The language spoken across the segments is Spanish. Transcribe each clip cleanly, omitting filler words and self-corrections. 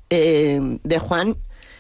de Juan,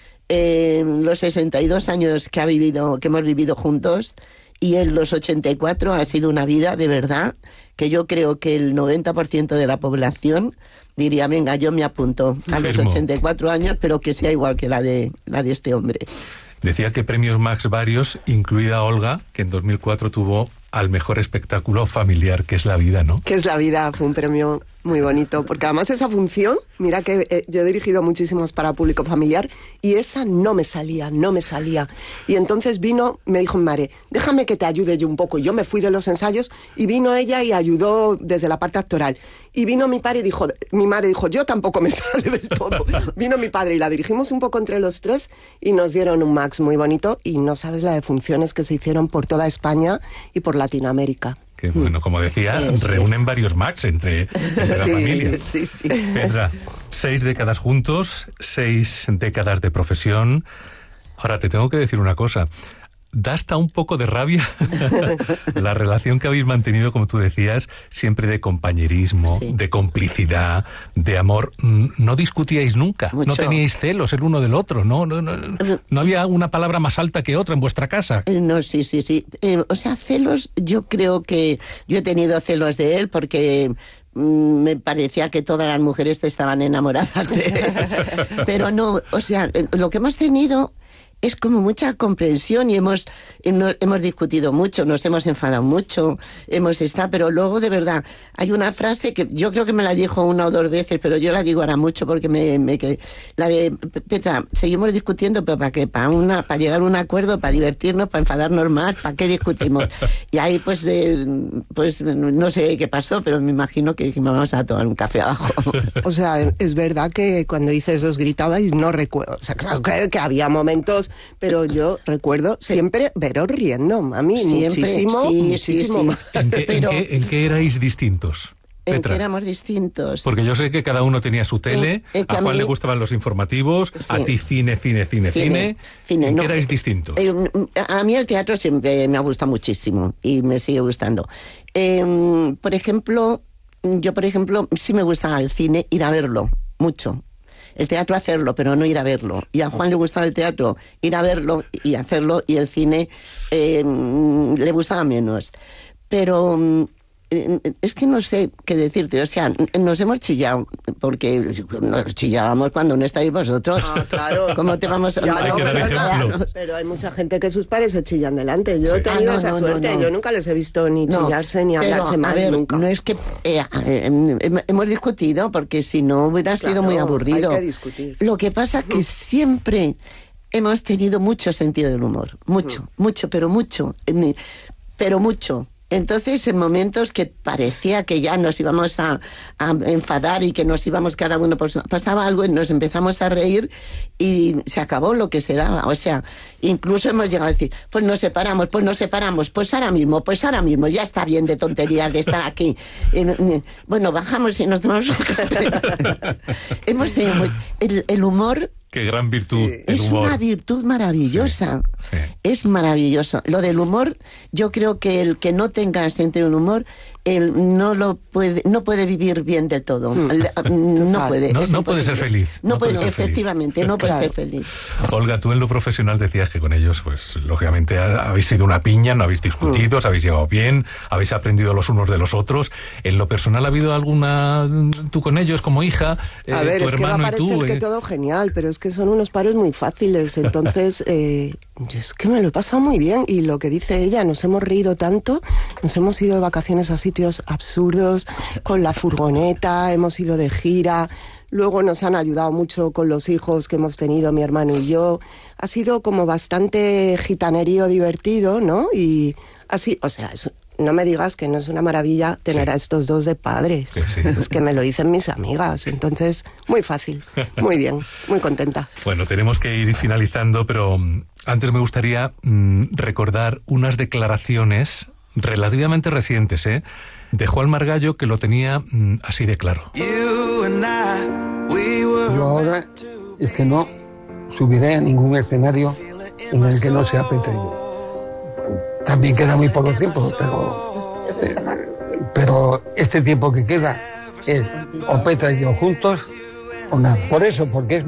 los 62 años que hemos vivido juntos, y en los 84 ha sido una vida de verdad que yo creo que el 90% de la población diría, venga, yo me apunto a los 84 años, pero que sea igual que la de este hombre. Decía que premios Max varios, incluida Olga, que en 2004 tuvo al mejor espectáculo familiar, que es La Vida, ¿no? Que es La Vida, fue un premio muy bonito, porque además esa función, mira que yo he dirigido muchísimas para público familiar, y esa no me salía. Y entonces me dijo mi madre, déjame que te ayude yo un poco. Y yo me fui de los ensayos, y vino ella y ayudó desde la parte actoral. Y vino mi padre y mi madre dijo, yo tampoco me sale del todo. Vino mi padre y la dirigimos un poco entre los tres, y nos dieron un Max muy bonito, y no sabes la de funciones que se hicieron por toda España y por Latinoamérica. Que bueno, como decía, reúnen varios Max entre la familia. Sí. Petra, 6 décadas juntos, 6 décadas de profesión. Ahora te tengo que decir una cosa. Da hasta un poco de rabia la relación que habéis mantenido, como tú decías, siempre de compañerismo, de complicidad, de amor. No discutíais nunca, no teníais celos el uno del otro, no había una palabra más alta que otra en vuestra casa. No, sí. O sea, celos, yo creo que yo he tenido celos de él porque me parecía que todas las mujeres estaban enamoradas de él. Pero no, o sea, lo que hemos tenido es como mucha comprensión, y hemos discutido mucho, nos hemos enfadado mucho, pero luego de verdad hay una frase que yo creo que me la dijo 1 o 2 veces, pero yo la digo ahora mucho porque la de Petra, seguimos discutiendo, pero ¿para qué? Para llegar a un acuerdo, para divertirnos, para enfadarnos más, ¿para qué discutimos? Y ahí pues no sé qué pasó, pero me imagino que dijimos, vamos a tomar un café abajo. O sea, es verdad que cuando dices os gritabais, no recuerdo, o sea, claro que había momentos, pero yo recuerdo siempre veros riendo, mami, siempre, muchísimo. Sí. ¿En qué erais distintos, Petra? ¿En qué éramos distintos? Porque yo sé que cada uno tenía su tele, a Juan le gustaban los informativos, a ti cine. ¿En qué erais distintos? A mí el teatro siempre me ha gustado muchísimo y me sigue gustando. Por ejemplo, sí me gusta el cine, ir a verlo, mucho. El teatro hacerlo, pero no ir a verlo. Y a Juan le gustaba el teatro, ir a verlo y hacerlo, y el cine le gustaba menos. Pero es que no sé qué decirte, o sea, nos hemos chillado, porque nos chillábamos cuando no estáis vosotros. Ah, claro. ¿Cómo te vamos a... Pero hay mucha gente que sus padres se chillan delante. Yo he tenido esa suerte, yo nunca les he visto ni chillarse ni hablarse mal, nunca. No es que hemos discutido, porque si no hubiera sido muy aburrido. Hay que discutir. Lo que pasa que siempre hemos tenido mucho sentido del humor, mucho, pero mucho. Entonces, en momentos que parecía que ya nos íbamos a enfadar y que nos íbamos cada uno, pues pasaba algo y nos empezamos a reír y se acabó lo que se daba. O sea, incluso hemos llegado a decir, pues nos separamos, pues ahora mismo, ya está bien de tonterías de estar aquí. Bueno, bajamos y nos tomamos un café. Hemos tenido el humor. Qué gran virtud, el humor. Es una virtud maravillosa. Sí. Es maravilloso. Lo del humor, yo creo que el que no tenga sentido del humor, él no puede vivir bien del todo. No puede. No puede ser feliz. No puede, efectivamente, no puede ser feliz. Olga, tú en lo profesional decías que con ellos, pues, lógicamente habéis sido una piña, no habéis discutido, os habéis llevado bien, habéis aprendido los unos de los otros. En lo personal, ¿ha habido alguna, tú con ellos como hija, a ver, tu hermano y tú? Es que todo genial, pero es que son unos pares muy fáciles, entonces yo es que me lo he pasado muy bien, y lo que dice ella, nos hemos reído tanto, nos hemos ido de vacaciones a sitios absurdos, con la furgoneta, hemos ido de gira, luego nos han ayudado mucho con los hijos que hemos tenido mi hermano y yo, ha sido como bastante gitanerío divertido, ¿no? Y así, o sea, no me digas que no es una maravilla tener a estos dos de padres. Sí. Es que me lo dicen mis amigas. Entonces, muy fácil, muy bien, muy contenta. Bueno, tenemos que ir finalizando, pero antes me gustaría recordar unas declaraciones relativamente recientes, de Juan Margallo, que lo tenía así de claro. Yo ahora es que no subiré a ningún escenario en el que no sea Petra y yo. También queda muy poco tiempo, pero este tiempo que queda es o Petra y yo juntos o nada. Por eso, porque es